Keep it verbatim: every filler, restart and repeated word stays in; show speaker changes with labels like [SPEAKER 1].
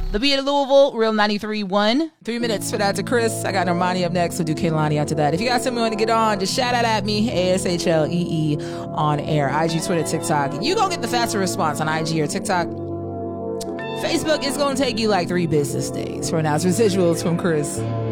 [SPEAKER 1] The Beat of Louisville, Real ninety-three point one. Three minutes for that to Chris. I got Normani up next. We'll do Kehlani after that. If you got something you want to get on, just shout out at me, A S H L E E on air. I G, Twitter, TikTok. You gonna get the faster response on I G or TikTok. Facebook is gonna take you like three business days. For now, it's Residuals from Chris.